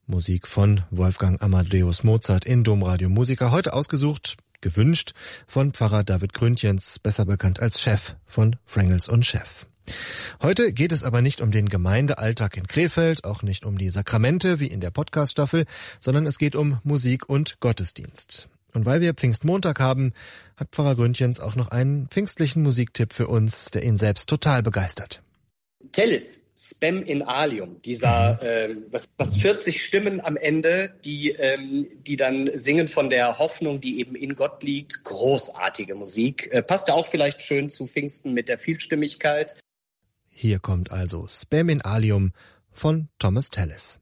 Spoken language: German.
Musik von Wolfgang Amadeus Mozart in Domradio Musica. Heute ausgesucht, gewünscht von Pfarrer David Gründjens, besser bekannt als Chef von Frangels und Chef. Heute geht es aber nicht um den Gemeindealltag in Krefeld, auch nicht um die Sakramente wie in der Podcast-Staffel, sondern es geht um Musik und Gottesdienst. Und weil wir Pfingstmontag haben, hat Pfarrer Gründjens auch noch einen pfingstlichen Musiktipp für uns, der ihn selbst total begeistert. Tellus, Spem in Alium, dieser, was 40 Stimmen am Ende, die dann singen von der Hoffnung, die eben in Gott liegt. Großartige Musik. Passt ja auch vielleicht schön zu Pfingsten mit der Vielstimmigkeit. Hier kommt also Spem in Alium von Thomas Tallis.